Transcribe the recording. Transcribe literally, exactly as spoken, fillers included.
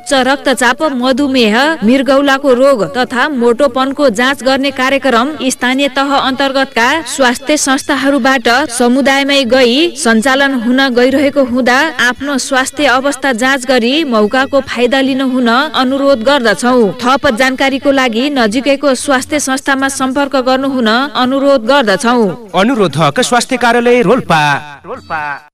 उच्च रक्तचाप, मधुमेह, मृगौलाको रोग तथा मोटोपनको जाँच गर्ने कार्यक्रम स्थानीय तह अन्तर्गतका स्वास्थ्य संस्थाहरूबाट समुदायमै गई सञ्चालन हुन गइरहेको हुँदा आफ्नो स्वास्थ्य अवस्था जाँच गरी मौकाको फाइदा लिनु हुन अनुरोध गर्दछौ। थप जानकारीको लागि नजिकैको स्वास्थ्य संस्थामा सम्पर्क गर्नु हुन अनुरोध गर्दछौ। अनुरोधक स्वास्थ्य कार्यालय रोल्पा। रोल्पा